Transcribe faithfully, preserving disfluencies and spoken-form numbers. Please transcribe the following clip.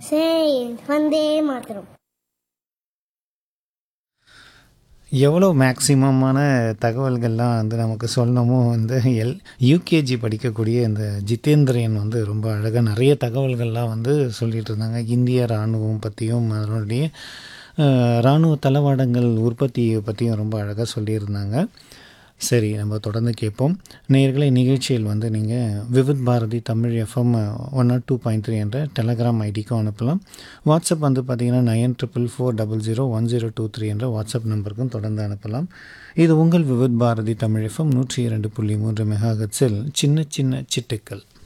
சரி வந்தே மாத்திரம். எவ்வளோ மேக்ஸிமமான தகவல்கள்லாம் வந்து நமக்கு சொல்லணுமோ வந்து எல் யூகேஜி படிக்கக்கூடிய இந்த ஜிதேந்திரியன் வந்து ரொம்ப அழகாக நிறைய தகவல்கள்லாம் வந்து சொல்லிகிட்டு இருந்தாங்க. இந்திய இராணுவம் பற்றியும் அதனுடைய இராணுவ தளவாடங்கள் உற்பத்தியை பற்றியும் ரொம்ப அழகாக சொல்லியிருந்தாங்க. சரி, நம்ம தொடர்ந்து கேட்போம். நேயர்களை நிகழ்ச்சியில் வந்து நீங்கள் Vividh Bharathi Tamil FM one not two point three என்ற டெலகிராம் ஐடிக்கும் அனுப்பலாம். வாட்ஸ்அப் வந்து பார்த்திங்கன்னா nine triple four double zero one zero two three என்ற வாட்ஸ்அப் நம்பருக்கும் தொடர்ந்து அனுப்பலாம். இது உங்கள் விவித் பாரதி தமிழ் எஃப்எம் நூற்றி இரண்டு புள்ளி மூன்று மெகாஹெர்ட்ஸில் சின்ன சின்ன சிட்டுக்கள்.